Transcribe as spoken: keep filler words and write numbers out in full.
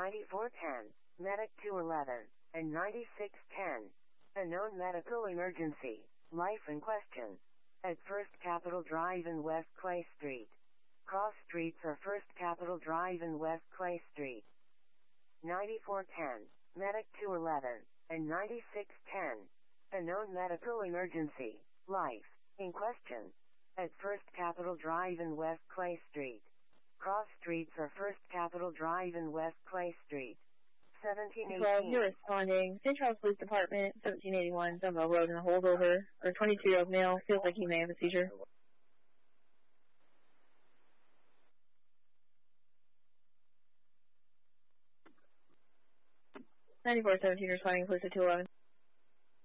ninety-four ten, Medic two eleven, and ninety-six ten. A known medical emergency. Life in question. At First Capitol Drive and West Clay Street. Cross streets are First Capitol Drive and West Clay Street. ninety-four ten, Medic two eleven, and ninety-six ten. A known medical emergency. Life in question. At First Capitol Drive and West Clay Street. Cross streets are First Capitol Drive and West Clay Street. seventeen eighteen. Well, you're responding. Saint Charles Police Department, seventeen eighty-one, Dumbo Road, and a holdover. Or twenty-two-year-old male feels like he may have a seizure. ninety-four seventeen responding, police at two eleven.